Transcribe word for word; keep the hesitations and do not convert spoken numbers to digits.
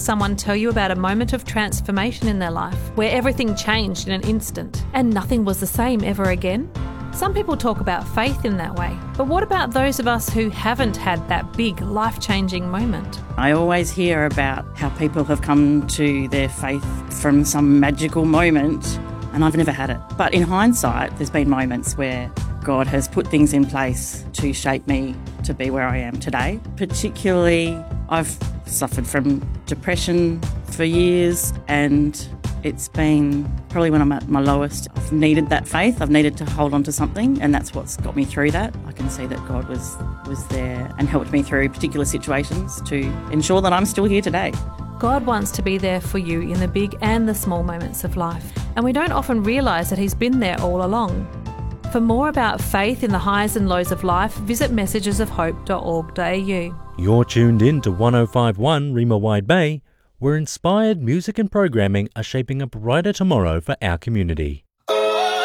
someone tell you about a moment of transformation in their life where everything changed in an instant and nothing was the same ever again? Some people talk about faith in that way, but what about those of us who haven't had that big life-changing moment? I always hear about how people have come to their faith from some magical moment, and I've never had it. But in hindsight, there's been moments where God has put things in place to shape me to be where I am today. Particularly, I've suffered from depression for years, and it's been probably when I'm at my lowest. I've needed that faith. I've needed to hold on to something, and that's what's got me through that. I can see that God was, was there and helped me through particular situations to ensure that I'm still here today. God wants to be there for you in the big and the small moments of life, and we don't often realise that He's been there all along. For more about faith in the highs and lows of life, visit messages of hope dot org dot a u. You're tuned in to one oh five point one Rima Wide Bay, where inspired music and programming are shaping a brighter tomorrow for our community.